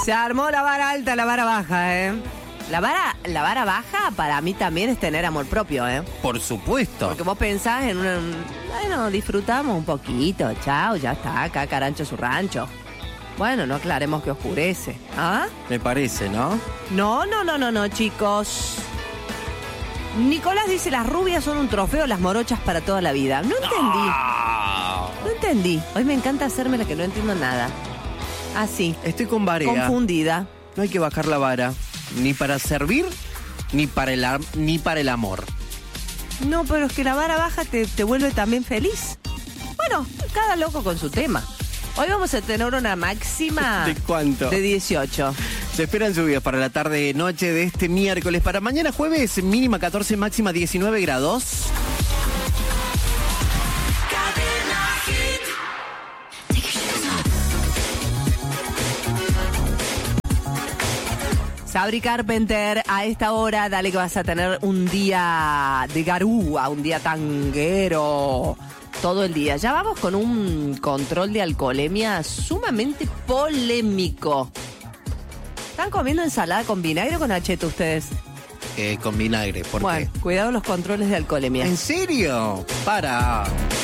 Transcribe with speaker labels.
Speaker 1: Se armó la vara alta, la vara baja, ¿eh? La vara baja para mí también es tener amor propio, ¿eh?
Speaker 2: Por supuesto.
Speaker 1: Porque vos pensás en bueno, disfrutamos un poquito, chao, ya está, acá carancho su rancho. Bueno, no aclaremos que oscurece, ¿ah?
Speaker 2: Me parece, ¿no?
Speaker 1: No, chicos. Nicolás dice, las rubias son un trofeo, las morochas para toda la vida. No entendí. Hoy me encanta hacerme la que no entiendo nada. Así.
Speaker 2: Estoy con Barea.
Speaker 1: Confundida.
Speaker 2: No hay que bajar la vara. Ni para servir, ni para el amor.
Speaker 1: No, pero es que la vara baja te vuelve también feliz. Bueno, cada loco con su tema. Hoy vamos a tener una máxima...
Speaker 2: ¿De cuánto?
Speaker 1: De 18.
Speaker 2: Se esperan lluvias para la tarde-noche de este miércoles. Para mañana jueves, mínima 14, máxima 19 grados.
Speaker 1: Sabri Carpenter, a esta hora, dale que vas a tener un día de garúa, un día tanguero, todo el día. Ya vamos con un control de alcoholemia sumamente polémico. ¿Están comiendo ensalada con vinagre o con acheto ustedes?
Speaker 2: Con vinagre, ¿por
Speaker 1: Bueno,
Speaker 2: qué?
Speaker 1: cuidado los controles de alcoholemia.
Speaker 2: ¿En serio? Para.